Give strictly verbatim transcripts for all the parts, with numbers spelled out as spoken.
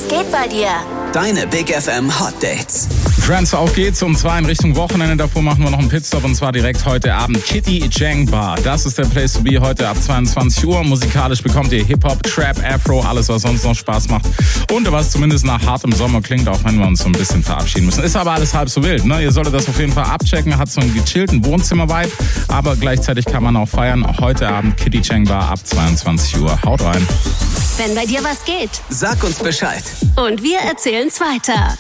Was geht bei dir? Deine Big F M Hot Dates. Friends, auf geht's, und zwar in Richtung Wochenende. Davor machen wir noch einen Pitstop, und zwar direkt heute Abend Kitty Cheng Bar. Das ist der Place to be heute ab zweiundzwanzig Uhr. Musikalisch bekommt ihr Hip-Hop, Trap, Afro, alles, was sonst noch Spaß macht. Und was zumindest nach hartem Sommer klingt, auch wenn wir uns so ein bisschen verabschieden müssen. Ist aber alles halb so wild, ne? Ihr solltet das auf jeden Fall abchecken. Hat so einen gechillten Wohnzimmer-Vibe, aber gleichzeitig kann man auch feiern. Heute Abend Kitty Cheng Bar ab zweiundzwanzig Uhr. Haut rein. Wenn bei dir was geht. Sag uns Bescheid. Und wir erzählen's weiter.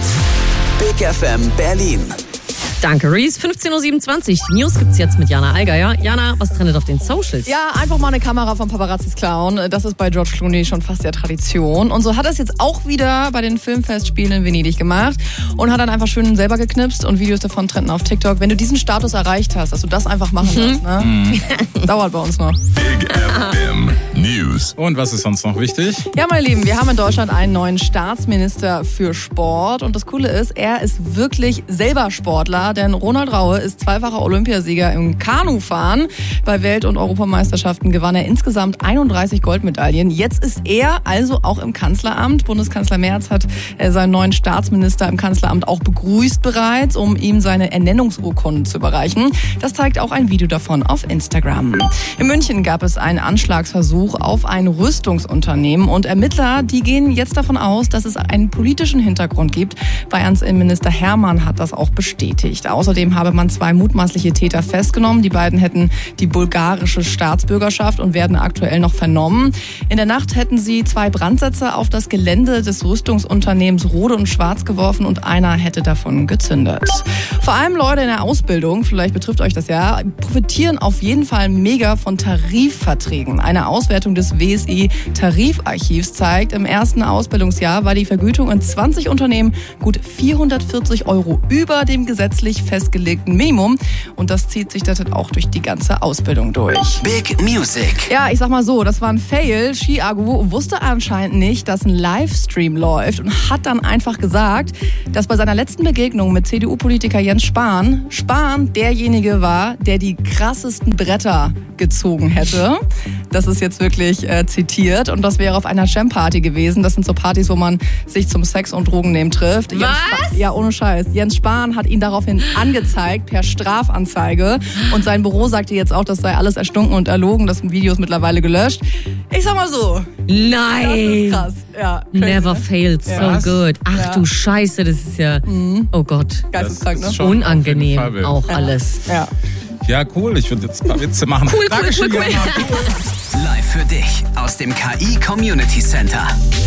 Big F M Berlin. Danke, Reese. fünfzehn Uhr siebenundzwanzig. Die News gibt's jetzt mit Jana Allgeier. Jana, was trendet auf den Socials? Ja, einfach mal eine Kamera von Paparazzis klauen. Das ist bei George Clooney schon fast der Tradition. Und so hat er es jetzt auch wieder bei den Filmfestspielen in Venedig gemacht und hat dann einfach schön selber geknipst und Videos davon trenden auf TikTok. Wenn du diesen Status erreicht hast, dass du das einfach machen lässt, ne? Mhm. Dauert bei uns noch. Big F M News. Und was ist sonst noch wichtig? Ja, meine Lieben, wir haben in Deutschland einen neuen Staatsminister für Sport. Und das Coole ist, er ist wirklich selber Sportler. Denn Ronald Raue ist zweifacher Olympiasieger im Kanufahren. Bei Welt- und Europameisterschaften gewann er insgesamt einunddreißig Goldmedaillen. Jetzt ist er also auch im Kanzleramt. Bundeskanzler Merz hat seinen neuen Staatsminister im Kanzleramt auch begrüßt bereits, um ihm seine Ernennungsurkunden zu überreichen. Das zeigt auch ein Video davon auf Instagram. In München gab es einen Anschlagsversuch auf ein Rüstungsunternehmen. Und Ermittler, die gehen jetzt davon aus, dass es einen politischen Hintergrund gibt. Bayerns Innenminister Hermann hat das auch bestätigt. Außerdem habe man zwei mutmaßliche Täter festgenommen. Die beiden hätten die bulgarische Staatsbürgerschaft und werden aktuell noch vernommen. In der Nacht hätten sie zwei Brandsätze auf das Gelände des Rüstungsunternehmens Rode und Schwarz geworfen und einer hätte davon gezündet. Vor allem Leute in der Ausbildung, vielleicht betrifft euch das ja, profitieren auf jeden Fall mega von Tarifverträgen. Eine Auswertung des W S I-Tarifarchivs zeigt, im ersten Ausbildungsjahr war die Vergütung in zwanzig Unternehmen gut vierhundertvierzig Euro über dem gesetzlich festgelegten Minimum. Und das zieht sich dann auch durch die ganze Ausbildung durch. Big Music. Ja, ich sag mal so, das war ein Fail. Ski-Agu wusste anscheinend nicht, dass ein Livestream läuft und hat dann einfach gesagt, dass bei seiner letzten Begegnung mit C D U-Politiker Jens Spahn, Spahn derjenige war, der die krassesten Bretter gezogen hätte. Das ist jetzt wirklich äh, zitiert. Und das wäre auf einer Jam-Party gewesen. Das sind so Partys, wo man sich zum Sex und Drogennehmen trifft. Was? Jens Spahn, ja, ohne Scheiß. Jens Spahn hat ihn daraufhin angezeigt per Strafanzeige. Und sein Büro sagte jetzt auch, das sei alles erstunken und erlogen. Das Video ist mittlerweile gelöscht. Ich sag mal so. Nein! Das ist krass. Ja, crazy, Never ne? failed, so Ja. good. Ach Ja. du Scheiße, das ist ja, oh Gott, Geisteskrank, Das ist ne? schon auf jeden Fall unangenehm wild. auch alles. Ja. Ja, cool. Ich würde jetzt ein paar Witze machen. Cool, cool, Dankeschön, cool, cool. Jana. Live für dich aus dem K I Community Center.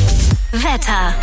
Wetter.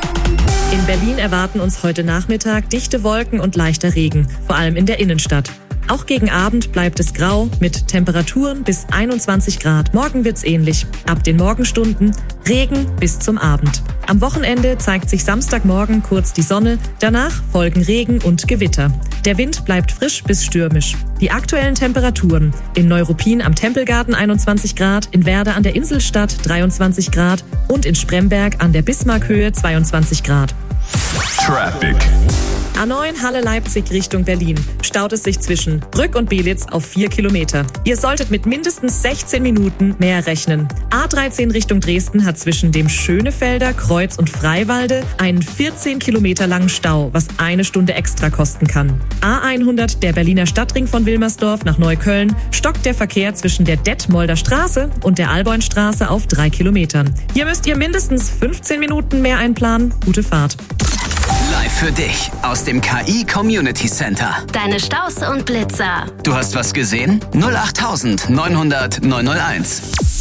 In Berlin erwarten uns heute Nachmittag dichte Wolken und leichter Regen, vor allem in der Innenstadt. Auch gegen Abend bleibt es grau mit Temperaturen bis einundzwanzig Grad. Morgen wird's ähnlich. Ab den Morgenstunden Regen bis zum Abend. Am Wochenende zeigt sich Samstagmorgen kurz die Sonne, danach folgen Regen und Gewitter. Der Wind bleibt frisch bis stürmisch. Die aktuellen Temperaturen: in Neuruppin am Tempelgarten einundzwanzig Grad, in Werder an der Inselstadt dreiundzwanzig Grad und in Spremberg an der Bismarckhöhe zweiundzwanzig Grad. Traffic. A neun Halle-Leipzig Richtung Berlin. Staut es sich zwischen Brück und Belitz auf vier Kilometer. Ihr solltet mit mindestens sechzehn Minuten mehr rechnen. A dreizehn Richtung Dresden hat zwischen dem Schönefelder, Kreuz und Freiwalde einen vierzehn Kilometer langen Stau, was eine Stunde extra kosten kann. A hundert, der Berliner Stadtring von Wilmersdorf nach Neukölln, stockt der Verkehr zwischen der Detmolder Straße und der Alboinstraße auf drei Kilometern. Hier müsst ihr mindestens fünfzehn Minuten mehr einplanen. Gute Fahrt. Live für dich aus dem K I Community Center. Deine Staus und Blitzer. Du hast was gesehen? null acht neunhundert neunhunderteins.